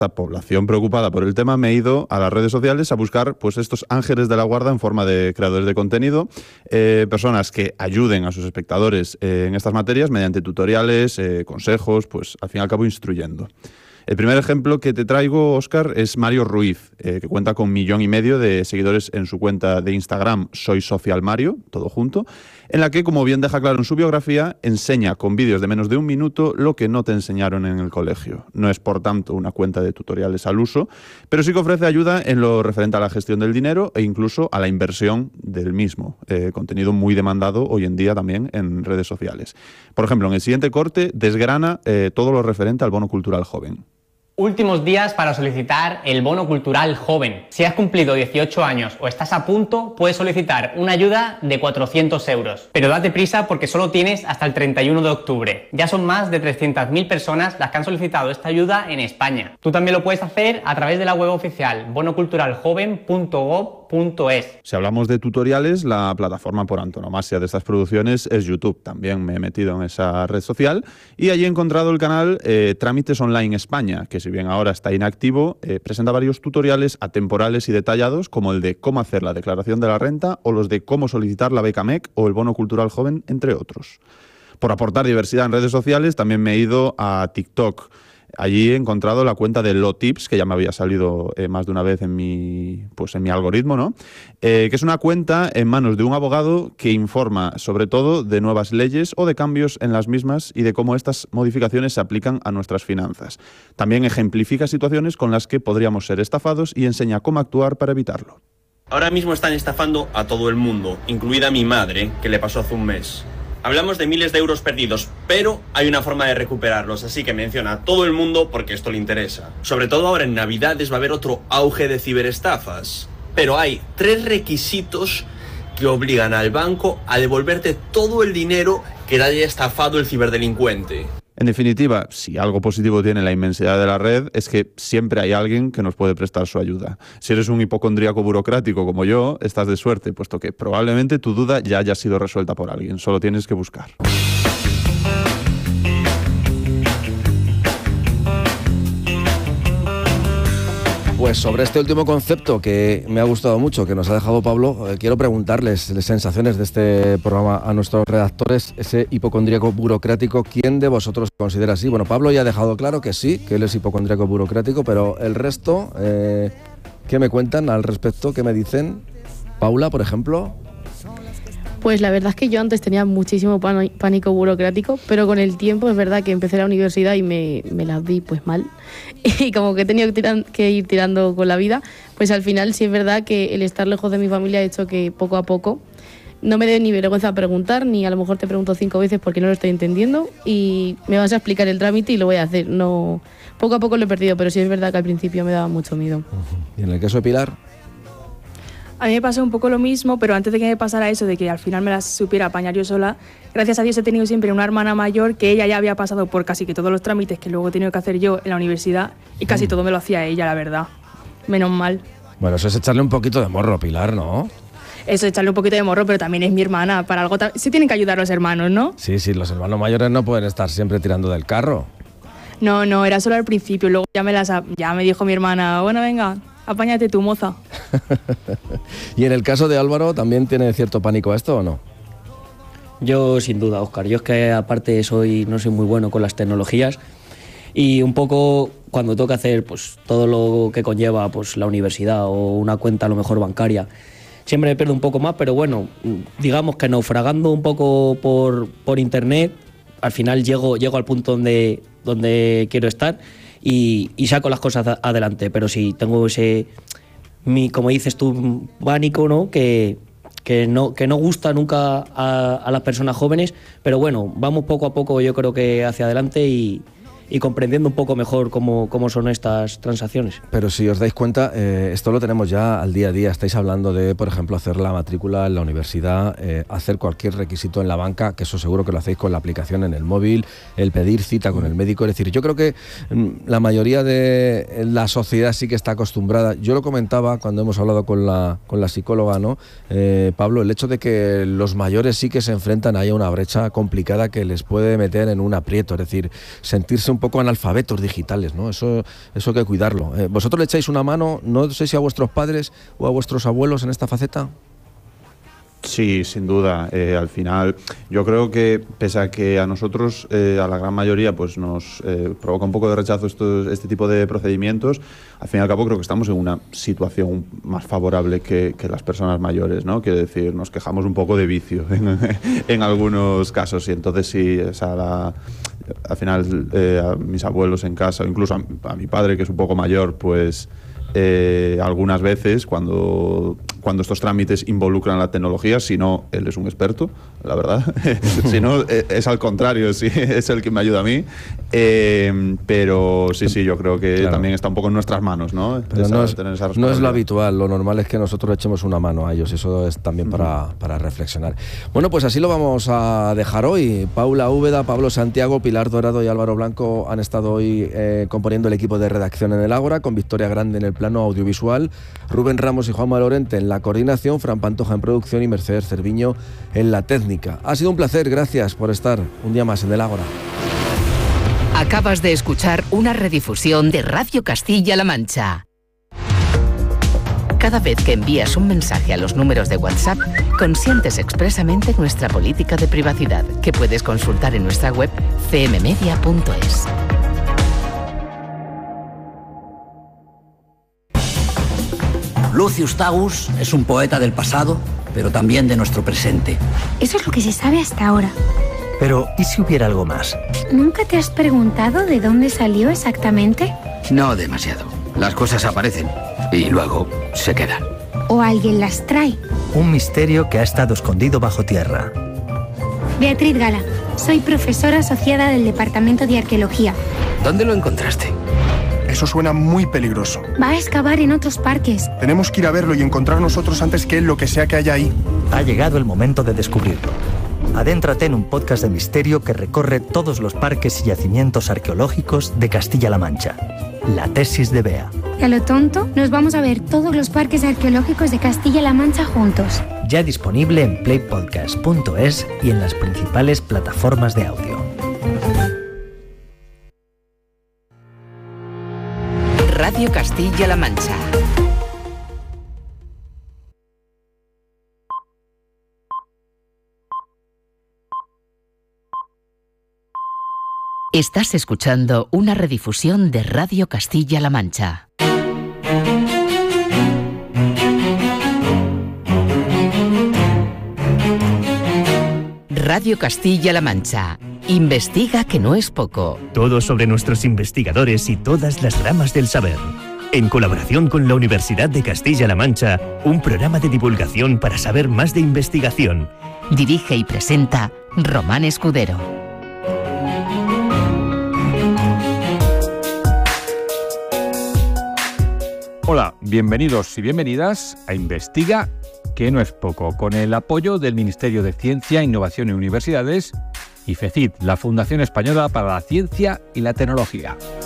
esta población preocupada por el tema, me he ido a las redes sociales a buscar pues estos ángeles de la guarda en forma de creadores de contenido, personas que ayuden a sus espectadores en estas materias mediante tutoriales, consejos, pues al fin y al cabo instruyendo. El primer ejemplo que te traigo, Óscar, es Mario Ruiz, que cuenta con 1,5 millones de seguidores en su cuenta de Instagram, Soy Social Mario, todo junto, en la que, como bien deja claro en su biografía, enseña con vídeos de menos de 1 minuto lo que no te enseñaron en el colegio. No es, por tanto, una cuenta de tutoriales al uso, pero sí que ofrece ayuda en lo referente a la gestión del dinero e incluso a la inversión del mismo, contenido muy demandado hoy en día también en redes sociales. Por ejemplo, en el siguiente corte desgrana todo lo referente al bono cultural joven. Últimos días para solicitar el bono cultural joven. Si has cumplido 18 años o estás a punto, puedes solicitar una ayuda de 400 euros. Pero date prisa porque solo tienes hasta el 31 de octubre. Ya son más de 300.000 personas las que han solicitado esta ayuda en España. Tú también lo puedes hacer a través de la web oficial bonoculturaljoven.gov.es. Si hablamos de tutoriales, la plataforma por antonomasia de estas producciones es YouTube. También me he metido en esa red social y allí he encontrado el canal Trámites Online España, que si bien ahora está inactivo, presenta varios tutoriales atemporales y detallados, como el de cómo hacer la declaración de la renta o los de cómo solicitar la beca MEC o el bono cultural joven, entre otros. Por aportar diversidad en redes sociales, también me he ido a TikTok. Allí he encontrado la cuenta de LoTips, que ya me había salido más de una vez en mi algoritmo, ¿no? Que es una cuenta en manos de un abogado que informa sobre todo de nuevas leyes o de cambios en las mismas y de cómo estas modificaciones se aplican a nuestras finanzas. También ejemplifica situaciones con las que podríamos ser estafados y enseña cómo actuar para evitarlo. Ahora mismo están estafando a todo el mundo, incluida a mi madre, que le pasó hace un mes. Hablamos de miles de euros perdidos, pero hay una forma de recuperarlos, así que menciona a todo el mundo porque esto le interesa. Sobre todo ahora en Navidades va a haber otro auge de ciberestafas. Pero hay 3 requisitos que obligan al banco a devolverte todo el dinero que le haya estafado el ciberdelincuente. En definitiva, si algo positivo tiene la inmensidad de la red, es que siempre hay alguien que nos puede prestar su ayuda. Si eres un hipocondríaco burocrático como yo, estás de suerte, puesto que probablemente tu duda ya haya sido resuelta por alguien. Solo tienes que buscar. Pues sobre este último concepto que me ha gustado mucho, que nos ha dejado Pablo, quiero preguntarles las sensaciones de este programa a nuestros redactores, ese hipocondríaco burocrático, ¿quién de vosotros considera así? Bueno, Pablo ya ha dejado claro que sí, que él es hipocondríaco burocrático, pero el resto, ¿qué me cuentan al respecto? ¿Qué me dicen? Paula, por ejemplo. Pues la verdad es que yo antes tenía muchísimo pánico burocrático, pero con el tiempo es verdad que empecé la universidad y me la di pues mal. Y como que he tenido que ir tirando con la vida, pues al final sí es verdad que el estar lejos de mi familia ha hecho que poco a poco no me dé ni vergüenza preguntar, ni a lo mejor te pregunto 5 veces porque no lo estoy entendiendo y me vas a explicar el trámite y lo voy a hacer. No, poco a poco lo he perdido, pero sí es verdad que al principio me daba mucho miedo. ¿Y en el caso de Pilar? A mí me pasó un poco lo mismo, pero antes de que me pasara eso, de que al final me las supiera apañar yo sola, gracias a Dios he tenido siempre una hermana mayor que ella ya había pasado por casi que todos los trámites que luego he tenido que hacer yo en la universidad y casi todo me lo hacía ella, la verdad. Menos mal. Bueno, eso es echarle un poquito de morro, Pilar, ¿no? Eso, echarle un poquito de morro, pero también es mi hermana. Para algo sí tienen que ayudar los hermanos, ¿no? Sí, los hermanos mayores no pueden estar siempre tirando del carro. No, era solo al principio. Luego ya me dijo mi hermana, bueno, venga, apáñate tu moza. Y en el caso de Álvaro, ¿también tiene cierto pánico a esto o no? Yo sin duda, Óscar. Yo es que aparte no soy muy bueno con las tecnologías y un poco cuando tengo que hacer pues todo lo que conlleva pues la universidad o una cuenta a lo mejor bancaria, siempre me pierdo un poco más, pero bueno, digamos que naufragando un poco por internet, al final llego al punto donde quiero estar y saco las cosas adelante, pero sí tengo como dices tú, pánico, ¿no? Que no gusta nunca a las personas jóvenes, pero bueno, vamos poco a poco yo creo que hacia adelante y comprendiendo un poco mejor cómo son estas transacciones. Pero si os dais cuenta, esto lo tenemos ya al día a día. Estáis hablando de, por ejemplo, hacer la matrícula en la universidad, hacer cualquier requisito en la banca, que eso seguro que lo hacéis con la aplicación en el móvil, el pedir cita con el médico. Es decir, yo creo que la mayoría de la sociedad sí que está acostumbrada. Yo lo comentaba cuando hemos hablado con la psicóloga, ¿no? Pablo, el hecho de que los mayores sí que se enfrentan ahí a una brecha complicada que les puede meter en un aprieto, es decir, sentirse un poco analfabetos digitales, ¿no? Eso hay que cuidarlo. ¿Vosotros le echáis una mano, no sé si a vuestros padres o a vuestros abuelos en esta faceta? Sí, sin duda. Al final, yo creo que pese a que a nosotros, a la gran mayoría, pues nos provoca un poco de rechazo este tipo de procedimientos, al fin y al cabo creo que estamos en una situación más favorable que las personas mayores, ¿no? Quiero decir, nos quejamos un poco de vicio en algunos casos, y entonces sí, al final a mis abuelos en casa, o incluso a mi padre, que es un poco mayor, pues algunas veces cuando estos trámites involucran la tecnología, si no, él es un experto, la verdad, si no, es al contrario, sí, es el que me ayuda a mí, pero sí, yo creo que también está un poco en nuestras manos, ¿no? Pero no es lo habitual, lo normal es que nosotros echemos una mano a ellos, eso es también para reflexionar. Bueno, pues así lo vamos a dejar hoy. Paula Úbeda, Pablo Santiago, Pilar Dorado y Álvaro Blanco han estado hoy componiendo el equipo de redacción en el Ágora, con Victoria Grande en el plano audiovisual, Rubén Ramos y Juanma Lorente en la coordinación, Fran Pantoja en producción y Mercedes Cerviño en la técnica. Ha sido un placer, gracias por estar un día más en el Ágora. Acabas de escuchar una redifusión de Radio Castilla-La Mancha. Cada vez que envías un mensaje a los números de WhatsApp, consientes expresamente nuestra política de privacidad, que puedes consultar en nuestra web cmmedia.es. Lucius Tagus es un poeta del pasado, pero también de nuestro presente. Eso es lo que se sabe hasta ahora. Pero, ¿y si hubiera algo más? ¿Nunca te has preguntado de dónde salió exactamente? No demasiado. Las cosas aparecen y luego se quedan. ¿O alguien las trae? Un misterio que ha estado escondido bajo tierra. Beatriz Gala, soy profesora asociada del Departamento de Arqueología. ¿Dónde lo encontraste? Eso suena muy peligroso. Va a excavar en otros parques. Tenemos que ir a verlo y encontrar nosotros antes que él lo que sea que haya ahí. Ha llegado el momento de descubrirlo. Adéntrate en un podcast de misterio que recorre todos los parques y yacimientos arqueológicos de Castilla-La Mancha. La tesis de Bea. Y a lo tonto, nos vamos a ver todos los parques arqueológicos de Castilla-La Mancha juntos. Ya disponible en playpodcast.es y en las principales plataformas de audio. Radio Castilla-La Mancha. Estás escuchando una redifusión de Radio Castilla-La Mancha. Radio Castilla-La Mancha. Investiga, que no es poco. Todo sobre nuestros investigadores y todas las ramas del saber. En colaboración con la Universidad de Castilla-La Mancha, un programa de divulgación para saber más de investigación. Dirige y presenta Román Escudero. Hola, bienvenidos y bienvenidas a Investiga, que no es poco, con el apoyo del Ministerio de Ciencia, Innovación y Universidades y FECIT, la Fundación Española para la Ciencia y la Tecnología.